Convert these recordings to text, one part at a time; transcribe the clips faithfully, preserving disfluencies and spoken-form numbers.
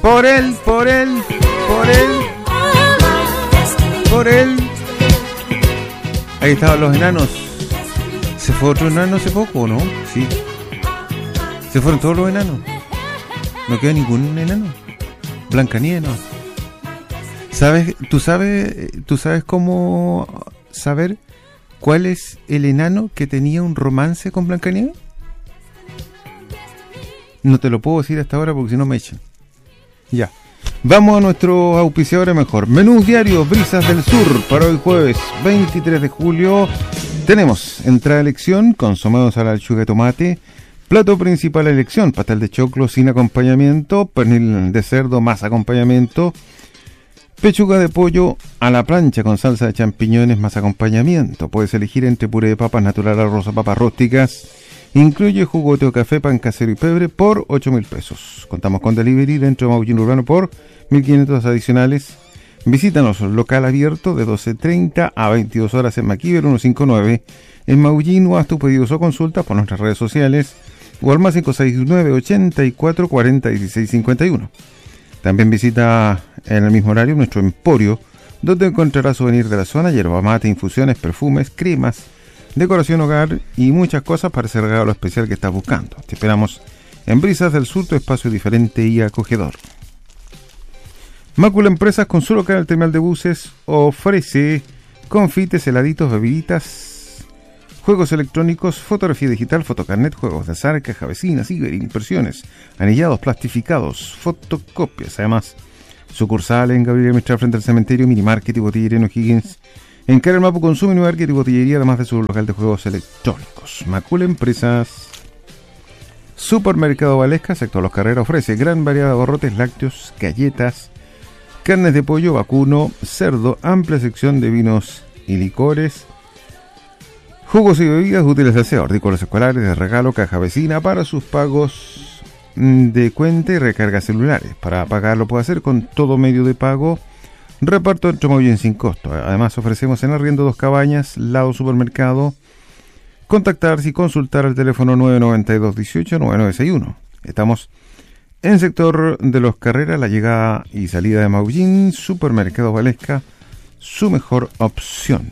Por él, por él, por él, por él. Ahí estaban los enanos. ¿Se fue otro enano hace poco, no? Sí. Se fueron todos los enanos. No queda ningún enano. Blancanieves, no. ¿Sabes? ¿Tú sabes, tú sabes cómo saber cuál es el enano que tenía un romance con Blancanieves? No te lo puedo decir hasta ahora porque si no me echan. Ya. Vamos a nuestros auspiciadores mejor. Menús diarios Brisas del Sur para hoy jueves veintitrés de julio. Tenemos entrada a elección, consomados a la lechuga de tomate. Plato principal a elección, pastel de choclo sin acompañamiento, pernil de cerdo más acompañamiento. Pechuga de pollo a la plancha con salsa de champiñones más acompañamiento. Puedes elegir entre puré de papas natural, arroz o papas rústicas. Incluye jugo, té o café, pan casero y pebre por ocho mil pesos. Contamos con delivery dentro de Maullín Urbano por mil quinientos adicionales. Visítanos, local abierto de doce treinta a veintidós horas en Maquiver ciento cincuenta y nueve. En Maullín, o haz tus pedidos o consultas por nuestras redes sociales o al más cinco seis nueve, ochenta y cuatro, cuarenta, dieciséis cincuenta y uno. También visita en el mismo horario nuestro emporio, donde encontrarás souvenirs de la zona, yerba mate, infusiones, perfumes, cremas, decoración hogar y muchas cosas para ese regalo especial que estás buscando. Te esperamos en Brisas del Sur, tu espacio diferente y acogedor. Mácula Empresas, con su local al terminal de buses, ofrece confites, heladitos, bebiditas, juegos electrónicos, fotografía digital, fotocarnet, juegos de azar, caja vecina, ciber, impresiones, anillados, plastificados, fotocopias. Además, sucursal en Gabriel Mistral frente al cementerio, minimarket y botillería en O'Higgins. En Carel Mapu consume minimarket y botillería, además de su local de juegos electrónicos. Macula Empresas. Supermercado Valesca, sector Los Carreras, ofrece gran variedad de abarrotes, lácteos, galletas, carnes de pollo, vacuno, cerdo, amplia sección de vinos y licores, jugos y bebidas, útiles de aseo, artículos escolares, de regalo, caja vecina para sus pagos de cuenta y recarga celulares. Para pagarlo puede hacer con todo medio de pago. Reparto entre Maullín sin costo. Además ofrecemos en arriendo dos cabañas, lado supermercado. Contactarse y consultar al teléfono nueve nueve dos, dieciocho, nueve nueve seis uno. Estamos en sector de Los Carreras, la llegada y salida de Maullín. Supermercado Valesca, su mejor opción.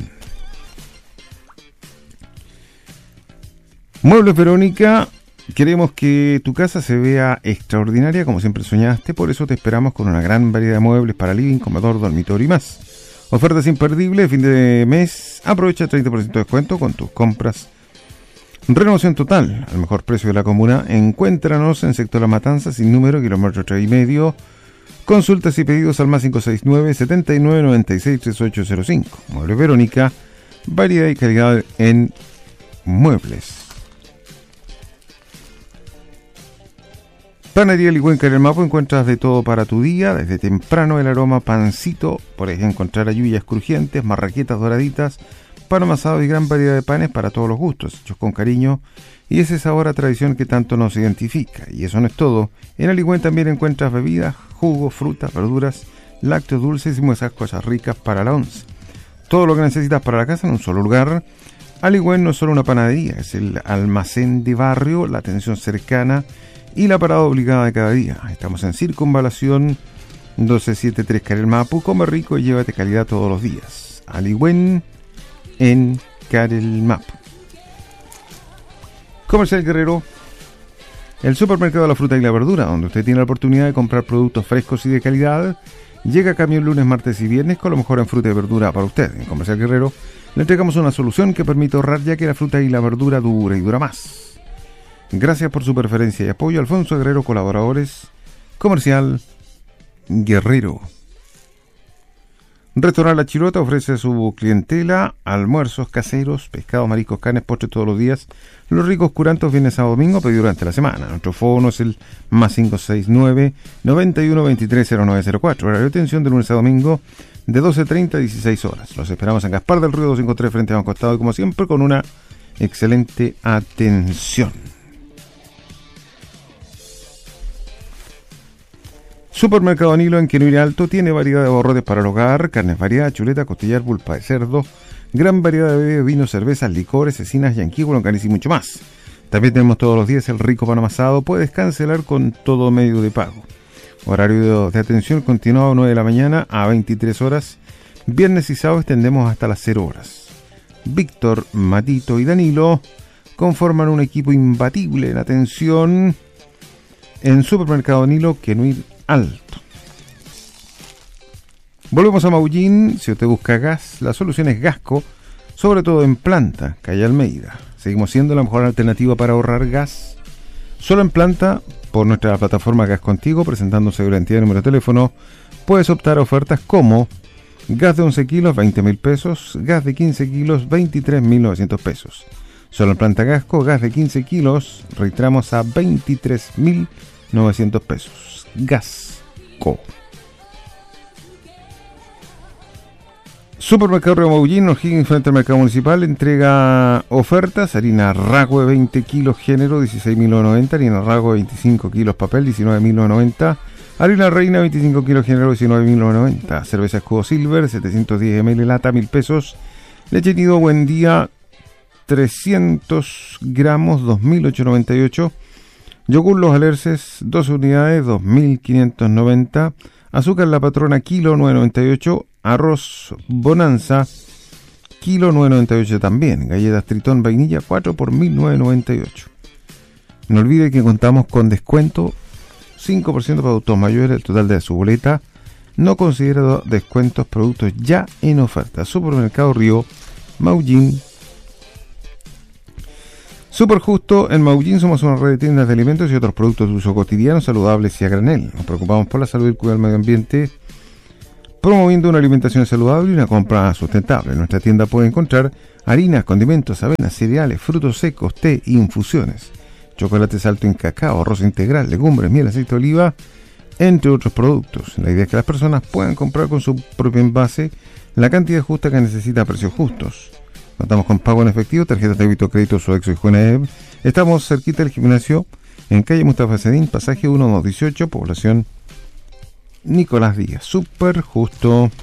Muebles Verónica, queremos que tu casa se vea extraordinaria como siempre soñaste, por eso te esperamos con una gran variedad de muebles para living, comedor, dormitorio y más. Ofertas imperdibles, fin de mes, aprovecha treinta por ciento de descuento con tus compras. Renovación total, al mejor precio de la comuna. Encuéntranos en sector La Matanza, sin número, kilómetro tres y medio. Consultas y pedidos al más cinco seis nueve, setenta y nueve, noventa y seis, treinta y ocho cero cinco. Muebles Verónica, variedad y calidad en muebles. Panadería Ligüenca en el Mapo, encuentras de todo para tu día, desde temprano el aroma pancito, podés encontrar ayuyas crujientes, marraquetas doraditas, pan amasado y gran variedad de panes para todos los gustos, hechos con cariño y ese sabor a tradición que tanto nos identifica. Y eso no es todo, en Aligüen también encuentras bebidas, jugos, frutas, verduras, lácteos dulces y muchas cosas ricas para la once. Todo lo que necesitas para la casa en un solo lugar. Aligüen no es solo una panadería, es el almacén de barrio, la atención cercana y la parada obligada de cada día. Estamos en Circunvalación doce setenta y tres Carel Mapu. Come rico y llévate calidad todos los días. Aligüen en Carel Mapu. Comercial Guerrero, el supermercado de la fruta y la verdura, donde usted tiene la oportunidad de comprar productos frescos y de calidad. Llega camión lunes, martes y viernes con lo mejor en fruta y verdura para usted. En Comercial Guerrero le entregamos una solución que permite ahorrar, ya que la fruta y la verdura dura y dura más. Gracias por su preferencia y apoyo. Alfonso Guerrero, colaboradores. Comercial Guerrero. Restaurante La Chirota ofrece a su clientela almuerzos caseros, pescados, mariscos, carnes, postres todos los días. Los ricos curantos viernes a domingo, pedido durante la semana. Nuestro fono es el más cinco seis nueve, noventa y uno, veintitrés, cero nueve cero cuatro. Horario de atención de lunes a domingo de doce treinta a dieciséis horas. Los esperamos en Gaspar del Río doscientos cincuenta y tres frente a Banco Estado y como siempre con una excelente atención. Supermercado Nilo en Quinubiri Alto tiene variedad de abarrotes para el hogar, carnes variadas, chuleta, costillar, pulpa de cerdo, gran variedad de bebidas, vinos, cervezas, licores, cecinas, yanquí, longaniza y mucho más. También tenemos todos los días el rico pan amasado, puedes cancelar con todo medio de pago. Horario de atención continuado nueve de la mañana a veintitrés horas. Viernes y sábado extendemos hasta las cero horas. Víctor, Matito y Danilo conforman un equipo imbatible en atención en Supermercado Danilo, Quenuir Alto. Volvemos a Maullín. Si usted busca gas, la solución es Gasco, sobre todo en planta, calle Almeida. Seguimos siendo la mejor alternativa para ahorrar gas. Solo en planta, por nuestra plataforma Gas Contigo, presentándose durante el número de teléfono, puedes optar a ofertas como gas de once kilos, veinte mil pesos, gas de quince kilos, veintitrés mil novecientos pesos. Solo en planta Gasco, gas de quince kilos, registramos a veintitrés mil novecientos pesos. Gasco. Supermercado Río Maullín, O'Higgins frente al mercado municipal, entrega ofertas: harina Rago de veinte kilos género, dieciséis mil novecientos noventa, harina Rago de veinticinco kilos papel, diecinueve mil novecientos noventa, harina Reina veinticinco kilos género, diecinueve mil novecientos noventa, cerveza Escudo Silver, setecientos diez mililitros lata, mil pesos, leche Nido Buen Día, trescientos gramos, dos mil ochocientos noventa y ocho, yogur Los Alerces, doce unidades, dos mil quinientos noventa, azúcar La Patrona, kilo, nueve noventa y ocho, arroz Bonanza, kilo, nueve noventa y ocho también, galletas Tritón vainilla, cuatro por mil novecientos noventa y ocho. No olvide que contamos con descuento cinco por ciento para adultos mayores. El total de su boleta no considera descuentos, productos ya en oferta. Supermercado Río Maullín. Super Justo en Maullín, somos una red de tiendas de alimentos y otros productos de uso cotidiano, saludables y a granel. Nos preocupamos por la salud y el cuidado del medio ambiente, promoviendo una alimentación saludable y una compra sustentable. En nuestra tienda puede encontrar harinas, condimentos, avenas, cereales, frutos secos, té, infusiones, chocolates alto en cacao, arroz integral, legumbres, miel, aceite de oliva, entre otros productos. La idea es que las personas puedan comprar con su propio envase la cantidad justa que necesita a precios justos. Contamos con pago en efectivo, tarjetas de débito, crédito, Sodexo y Junaev. Estamos cerquita del gimnasio, en calle Mustafa Sedín, pasaje uno dos dieciocho, población Nicolás Díaz. Super Justo.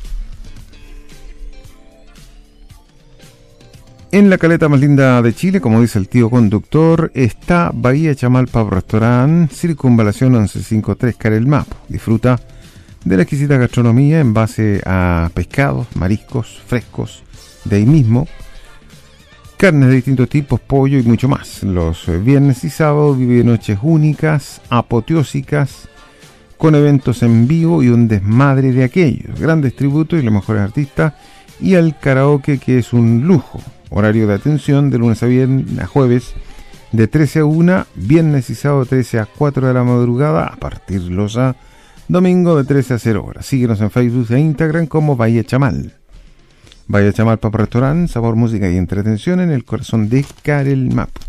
En la caleta más linda de Chile, como dice el tío conductor, está Bahía Chamalpa Restaurant, Circunvalación once cincuenta y tres, Carel Mapo. Disfruta de la exquisita gastronomía en base a pescados, mariscos frescos de ahí mismo, carnes de distintos tipos, pollo y mucho más. Los viernes y sábados vive noches únicas, apoteósicas, con eventos en vivo y un desmadre de aquellos, grandes tributos y los mejores artistas, y al karaoke, que es un lujo. Horario de atención de lunes a viernes a jueves de trece a una, viernes y sábado de trece a cuatro de la madrugada, a partir los a domingo de trece a cero horas. Síguenos en Facebook e Instagram como Bahía Chamal. Bahía Chamal Papa Restaurant, sabor, música y entretención en el corazón de Carel Mapo.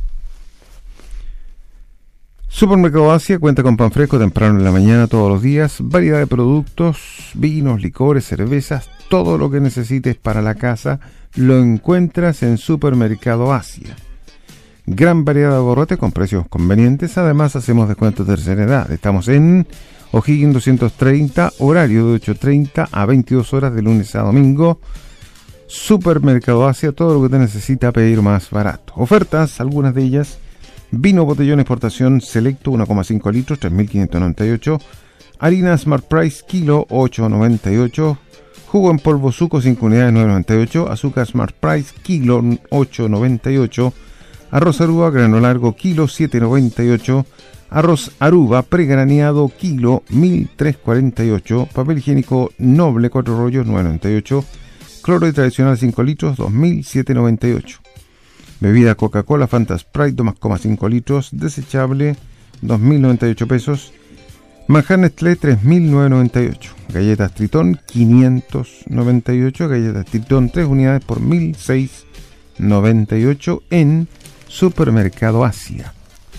Supermercado Asia cuenta con pan fresco temprano en la mañana todos los días, variedad de productos, vinos, licores, cervezas, todo lo que necesites para la casa lo encuentras en Supermercado Asia. Gran variedad de abarrotes con precios convenientes, además hacemos descuentos de tercera edad. Estamos en O'Higgins doscientos treinta, horario de ocho treinta a veintidós horas de lunes a domingo. Supermercado Asia, todo lo que te necesita pedir más barato. Ofertas, algunas de ellas: vino botellón exportación selecto uno coma cinco litros, tres mil quinientos noventa y ocho. Harina Smart Price kilo, ocho noventa y ocho. Jugo en polvo Suco, cinco unidades, nueve noventa y ocho. Azúcar Smart Price kilo, ocho noventa y ocho. Arroz Aruba grano largo kilo, siete noventa y ocho. Arroz Aruba pregraneado kilo, mil trescientos cuarenta y ocho. Papel higiénico Noble cuatro rollos, nueve noventa y ocho. Cloro y tradicional cinco litros, dos mil setecientos noventa y ocho. Bebida Coca-Cola Fanta Sprite dos coma cinco litros, desechable, dos mil noventa y ocho pesos. Manjar Nestlé, tres mil novecientos noventa y ocho. Galletas Tritón, quinientos noventa y ocho. Galletas Tritón, tres unidades por mil seiscientos noventa y ocho en Supermercado Asia.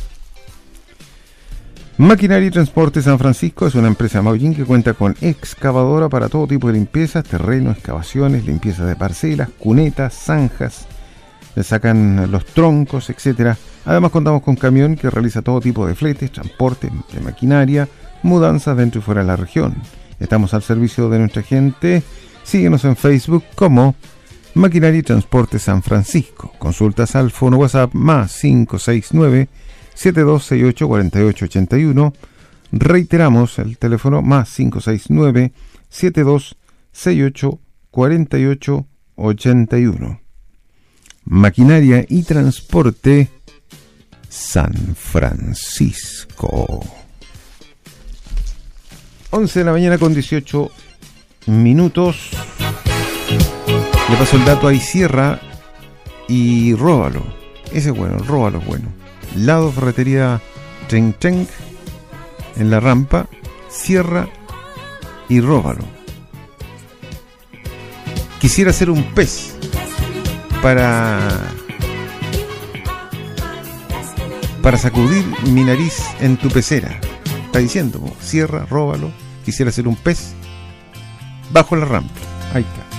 Maquinaria y Transporte San Francisco es una empresa Maullín que cuenta con excavadora para todo tipo de limpiezas, terreno, excavaciones, limpieza de parcelas, cunetas, zanjas, le sacan los troncos, etcétera. Además contamos con camión que realiza todo tipo de fletes, transporte de maquinaria, mudanzas dentro y fuera de la región. Estamos al servicio de nuestra gente. Síguenos en Facebook como Maquinaria y Transporte San Francisco. Consultas al fono WhatsApp más cinco seis nueve, siete dos seis ocho, cuatro ocho ocho uno. Reiteramos el teléfono más cinco seis nueve, siete dos seis ocho, cuatro ocho ocho uno. Maquinaria y Transporte San Francisco. once de la mañana con dieciocho minutos. Le paso el dato, ahí Sierra y Róbalo. Ese es bueno, Róbalo es bueno. Lado ferretería Chen Chen, en la rampa, Sierra y Róbalo. Quisiera ser un pez para para sacudir mi nariz en tu pecera. Está diciendo, Sierra, Róbalo, quisiera ser un pez bajo la rampa. Ahí está.